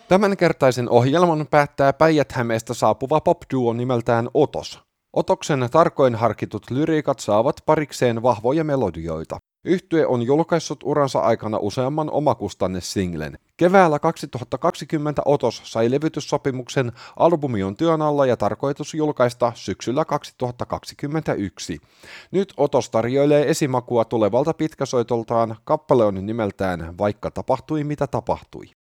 Tämänkertaisen ohjelman päättää Päijät-Hämeestä saapuva pop-duo nimeltään Otos. Otoksen tarkoin harkitut lyriikat saavat parikseen vahvoja melodioita. Yhtye on julkaissut uransa aikana useamman omakustannesinglen. Keväällä 2020 Otos sai levytyssopimuksen, albumi on työn alla ja tarkoitus julkaista syksyllä 2021. Nyt Otos tarjoilee esimakua tulevalta pitkäsoitoltaan, kappale on nimeltään Vaikka tapahtui mitä tapahtui.